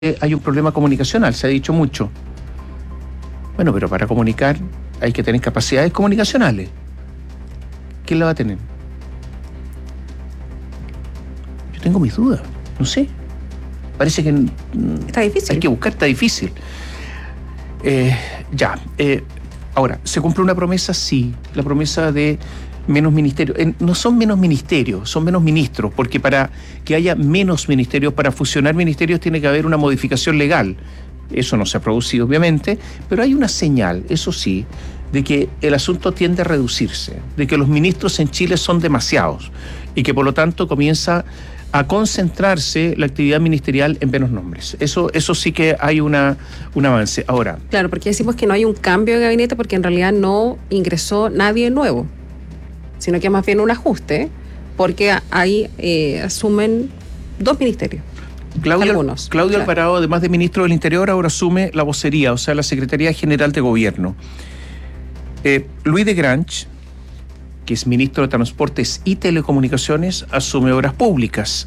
hay un problema comunicacional, se ha dicho mucho. Bueno, pero para comunicar hay que tener capacidades comunicacionales. ¿Quién la va a tener? Yo tengo mis dudas, no sé. Parece que está difícil. Hay que buscar, está difícil. Ahora, ¿se cumple una promesa? Sí, la promesa de menos ministerios. No son menos ministerios, son menos ministros, porque para que haya menos ministerios, para fusionar ministerios tiene que haber una modificación legal. Eso no se ha producido, obviamente, pero hay una señal, eso sí, de que el asunto tiende a reducirse, de que los ministros en Chile son demasiados y que por lo tanto comienza a concentrarse la actividad ministerial en menos nombres. Eso sí que hay un avance. Ahora, claro, porque decimos que no hay un cambio de gabinete porque en realidad no ingresó nadie nuevo, sino que más bien un ajuste, porque ahí asumen 2 ministerios. Claudio Alvarado, además de ministro del Interior, ahora asume la vocería, o sea, la Secretaría General de Gobierno. Louis de Grange, que es ministro de Transportes y Telecomunicaciones, asume Obras Públicas.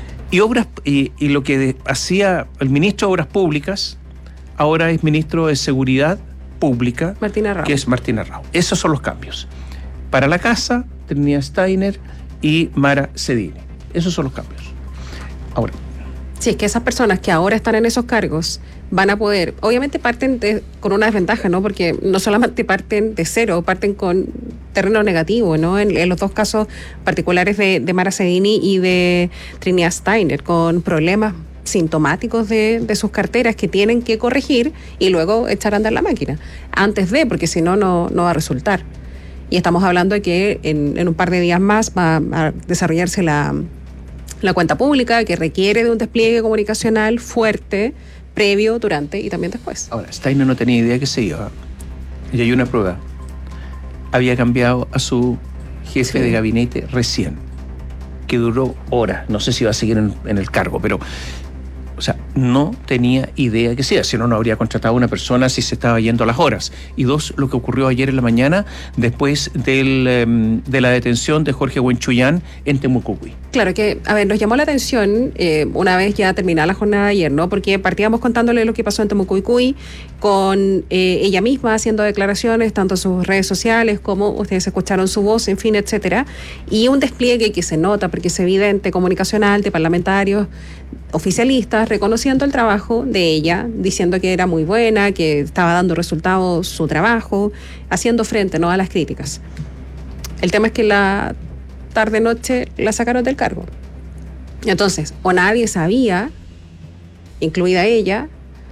Y lo que hacía el ministro de Obras Públicas, ahora es ministro de Seguridad Pública, que es Martín Arrau. Esos son los cambios. Para la casa, Trinidad Steiner y Mara Cedini. Esos son los cambios. Ahora, sí, es que esas personas que ahora están en esos cargos van a poder, obviamente parten con una desventaja, ¿no? Porque no solamente parten de cero, parten con terreno negativo, ¿no? En los dos casos particulares de Mara Cedini y de Trinidad Steiner, con problemas sintomáticos de sus carteras que tienen que corregir y luego echar a andar la máquina, porque si no va a resultar. Y estamos hablando de que en un par de días más va a desarrollarse la cuenta pública, que requiere de un despliegue comunicacional fuerte, previo, durante y también después. Ahora, Steiner no tenía idea que se iba. Y hay una prueba. Había cambiado a su jefe de gabinete recién, que duró horas. No sé si va a seguir en el cargo, pero... O sea, no tenía idea que sea, si no habría contratado a una persona si se estaba yendo a las horas. Y 2, lo que ocurrió ayer en la mañana después de la detención de Jorge Huenchuyán en Temucuicui. Claro que, nos llamó la atención una vez ya terminada la jornada de ayer, ¿no? Porque partíamos contándole lo que pasó en Temucuicui con ella misma haciendo declaraciones, tanto en sus redes sociales como ustedes escucharon su voz, en fin, etcétera. Y un despliegue que se nota, porque es evidente, comunicacional, de parlamentarios, oficialistas, reconociendo el trabajo de ella, diciendo que era muy buena, que estaba dando resultados su trabajo, haciendo frente, ¿no?, a las críticas. El tema es que la tarde-noche la sacaron del cargo. Entonces, o nadie sabía, incluida ella,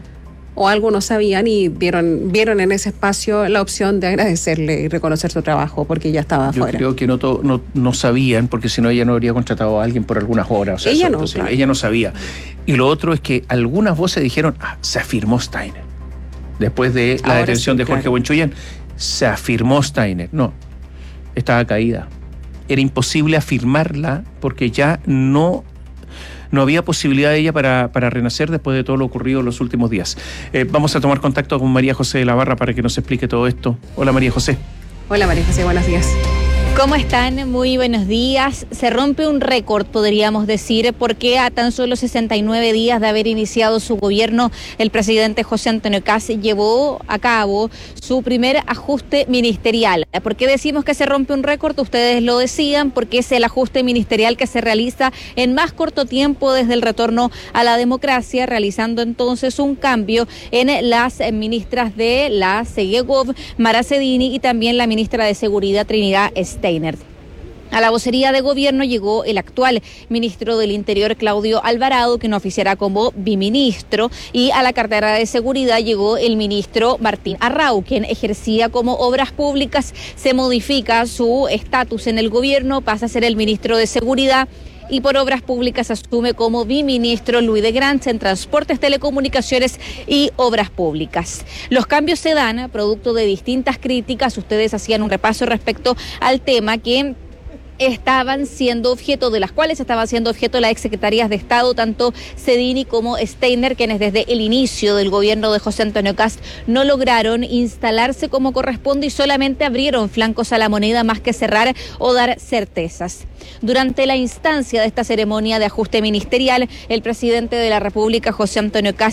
o algunos sabían y vieron en ese espacio la opción de agradecerle y reconocer su trabajo porque ya estaba afuera. Yo creo que no sabían, porque si no ella no habría contratado a alguien por algunas horas. O sea, ella ella no sabía. Y lo otro es que algunas voces dijeron, se afirmó Steiner. Después de la detención de Jorge Huenchuyán, se afirmó Steiner. No, estaba caída. Era imposible afirmarla porque ya no había posibilidad de ella para renacer después de todo lo ocurrido en los últimos días. Vamos a tomar contacto con María José de la Barra para que nos explique todo esto. Hola, María José. Hola, María José, buenos días. ¿Cómo están? Muy buenos días. Se rompe un récord, podríamos decir, porque a tan solo 69 días de haber iniciado su gobierno, el presidente José Antonio Kast llevó a cabo su primer ajuste ministerial. ¿Por qué decimos que se rompe un récord? Ustedes lo decían, porque es el ajuste ministerial que se realiza en más corto tiempo desde el retorno a la democracia, realizando entonces un cambio en las ministras de la Segegov, Mara Cedini, y también la ministra de Seguridad, Trinidad Steiner. A la vocería de gobierno llegó el actual ministro del Interior, Claudio Alvarado, que no oficiará como biministro, y a la cartera de Seguridad llegó el ministro Martín Arrau, quien ejercía como Obras Públicas. Se modifica su estatus en el gobierno, pasa a ser el ministro de Seguridad, y por Obras Públicas asume como biministro Louis de Grange en Transportes, Telecomunicaciones y Obras Públicas. Los cambios se dan producto de distintas críticas. Ustedes hacían un repaso respecto al tema que de las cuales estaban siendo objeto las exsecretarías de Estado, tanto Cedini como Steiner, quienes desde el inicio del gobierno de José Antonio Kast no lograron instalarse como corresponde y solamente abrieron flancos a la moneda más que cerrar o dar certezas. Durante la instancia de esta ceremonia de ajuste ministerial, el presidente de la República, José Antonio Kast,